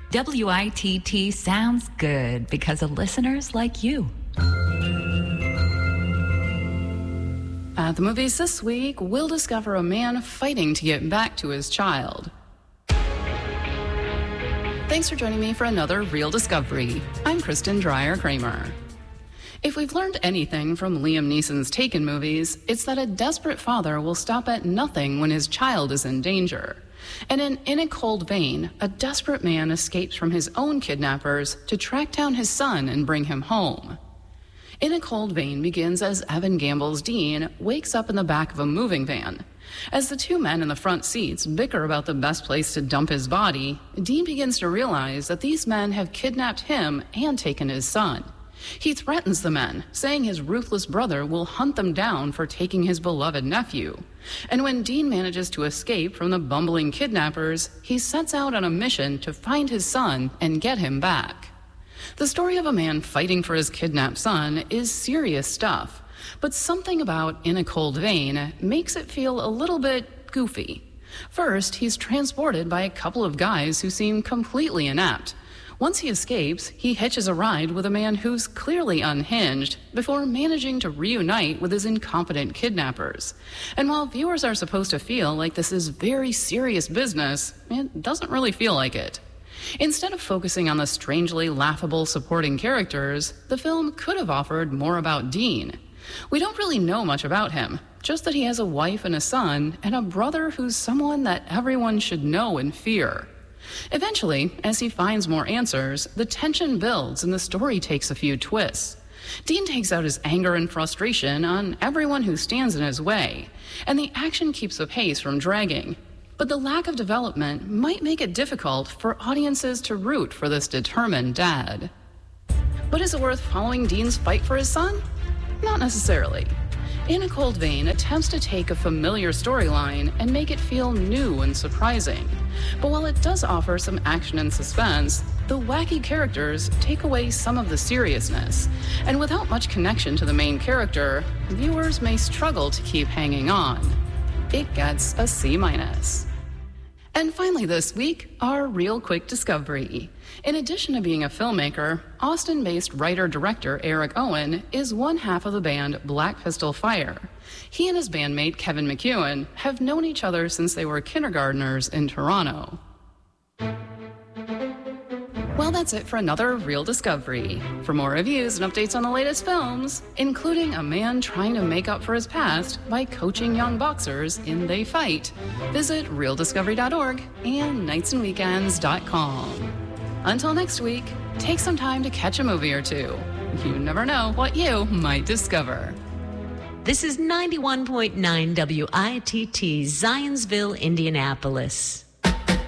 WITT sounds good because of listeners like you. At the movies this week, we'll discover a man fighting to get back to his child. Thanks for joining me for another Real Discovery. I'm Kristen Dreyer-Kramer. If we've learned anything from Liam Neeson's Taken movies, it's that a desperate father will stop at nothing when his child is in danger. And in a Cold Vein, a desperate man escapes from his own kidnappers to track down his son and bring him home. In a Cold Vein begins as Evan Gamble's Dean wakes up in the back of a moving van. As the two men in the front seats bicker about the best place to dump his body, Dean begins to realize that these men have kidnapped him and taken his son. He threatens the men, saying his ruthless brother will hunt them down for taking his beloved nephew. And when Dean manages to escape from the bumbling kidnappers, he sets out on a mission to find his son and get him back. The story of a man fighting for his kidnapped son is serious stuff, but something about In a Cold Vein makes it feel a little bit goofy. First, he's transported by a couple of guys who seem completely inept. Once he escapes, he hitches a ride with a man who's clearly unhinged before managing to reunite with his incompetent kidnappers. And while viewers are supposed to feel like this is very serious business, it doesn't really feel like it. Instead of focusing on the strangely laughable supporting characters, the film could have offered more about Dean. We don't really know much about him, just that he has a wife and a son, and a brother who's someone that everyone should know and fear. Eventually, as he finds more answers, the tension builds and the story takes a few twists. Dean takes out his anger and frustration on everyone who stands in his way, and the action keeps the pace from dragging. But the lack of development might make it difficult for audiences to root for this determined dad. But is it worth following Dean's fight for his son? Not necessarily. In a Cold Vein attempts to take a familiar storyline and make it feel new and surprising. But while it does offer some action and suspense, the wacky characters take away some of the seriousness. And without much connection to the main character, viewers may struggle to keep hanging on. It gets a C-. And finally this week, our Real Quick Discovery. In addition to being a filmmaker, Austin-based writer-director Eric Owen is one half of the band Black Pistol Fire. He and his bandmate Kevin McEwen have known each other since they were kindergartners in Toronto. Well, that's it for another Real Discovery. For more reviews and updates on the latest films, including a man trying to make up for his past by coaching young boxers in They Fight, visit realdiscovery.org and nightsandweekends.com. Until next week, take some time to catch a movie or two. You never know what you might discover. This is 91.9 WITT, Zionsville, Indianapolis.